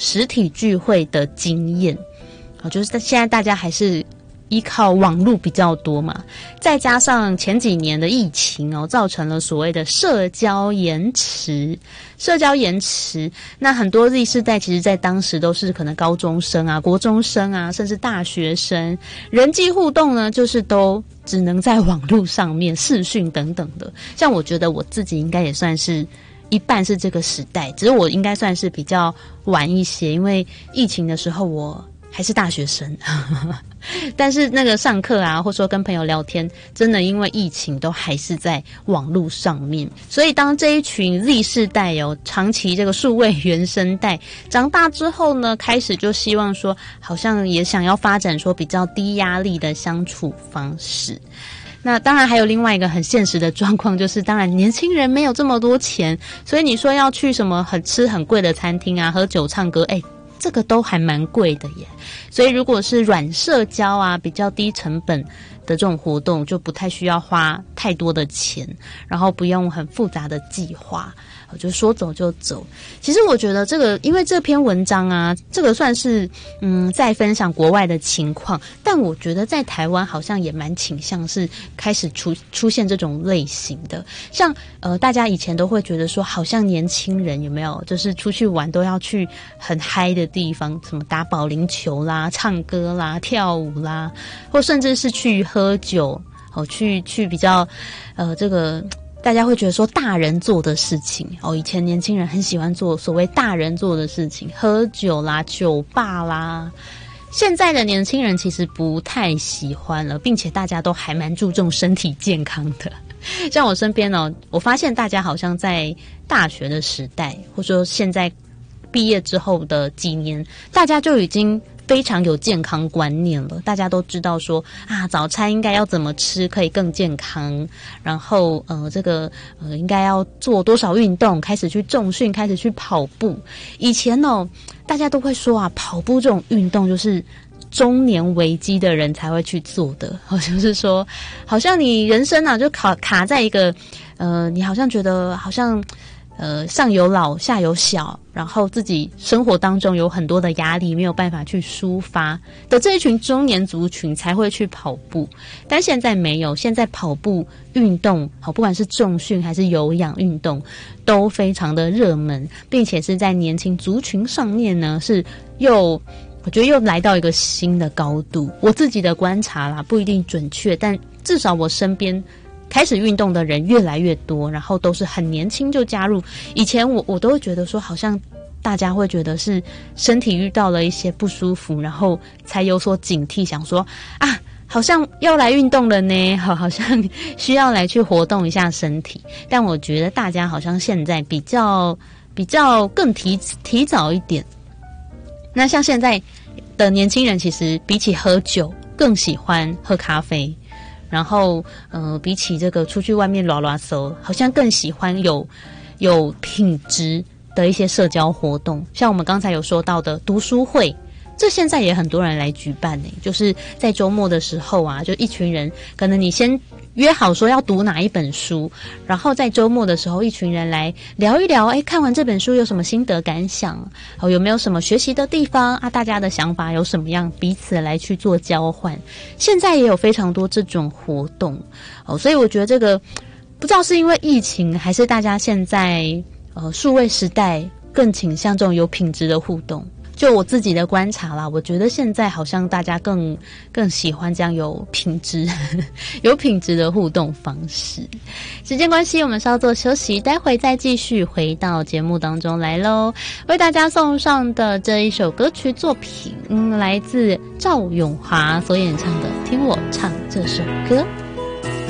实体聚会的经验，就是现在大家还是依靠网络比较多嘛，再加上前几年的疫情造成了所谓的社交延迟，那很多 Z 世代其实在当时都是可能高中生啊、国中生啊，甚至大学生，人际互动呢就是都只能在网络上面视讯等等的。像我觉得我自己应该也算是一半是这个时代，只是我应该算是比较晚一些，因为疫情的时候我还是大学生但是那个上课啊，或者说跟朋友聊天，真的因为疫情都还是在网络上面。所以当这一群 Z 世代长期这个数位原生代长大之后呢，开始就希望说好像也想要发展说比较低压力的相处方式。那当然还有另外一个很现实的状况，就是当然年轻人没有这么多钱，所以你说要去什么吃很贵的餐厅啊，喝酒唱歌，这个都还蛮贵的耶。所以如果是软社交啊，比较低成本的这种活动，就不太需要花太多的钱，然后不用很复杂的计划，就说走就走。其实我觉得这个，因为这篇文章啊，这个算是在分享国外的情况，但我觉得在台湾好像也蛮倾向是开始出现这种类型的。像大家以前都会觉得说，好像年轻人有没有就是出去玩都要去很嗨的地方，什么打保龄球啦、唱歌啦、跳舞啦，或甚至是去喝酒，去比较这个。大家会觉得说大人做的事情以前年轻人很喜欢做所谓大人做的事情，喝酒啦、酒吧啦。现在的年轻人其实不太喜欢了，并且大家都还蛮注重身体健康的。像我身边我发现大家好像在大学的时代，或者说现在毕业之后的几年，大家就已经非常有健康观念了。大家都知道说早餐应该要怎么吃可以更健康，然后应该要做多少运动，开始去重训，开始去跑步。以前大家都会说跑步这种运动就是中年危机的人才会去做的，就是说好像你人生就卡在一个你好像觉得好像上有老下有小，然后自己生活当中有很多的压力没有办法去抒发的这一群中年族群才会去跑步。但现在没有，现在跑步运动不管是重训还是有氧运动都非常的热门，并且是在年轻族群上面呢我觉得又来到一个新的高度。我自己的观察啦，不一定准确，但至少我身边开始运动的人越来越多，然后都是很年轻就加入。以前我都会觉得说，好像大家会觉得是身体遇到了一些不舒服，然后才有所警惕，想说好像要来运动了呢，好像需要来去活动一下身体。但我觉得大家好像现在比较更提早一点。那像现在的年轻人，其实比起喝酒更喜欢喝咖啡，然后比起这个出去外面拉拉手，好像更喜欢有品质的一些社交活动。像我们刚才有说到的读书会，这现在也很多人来举办就是在周末的时候就一群人，可能你先约好说要读哪一本书，然后在周末的时候一群人来聊一聊，看完这本书有什么心得感想，有没有什么学习的地方大家的想法有什么样，彼此来去做交换。现在也有非常多这种活动所以我觉得这个不知道是因为疫情，还是大家现在数位时代更倾向这种有品质的互动。就我自己的观察啦，我觉得现在好像大家更喜欢这样有品质的互动方式。时间关系，我们稍作休息，待会再继续回到节目当中来咯。为大家送上的这一首歌曲作品来自赵咏华所演唱的《听我唱这首歌》。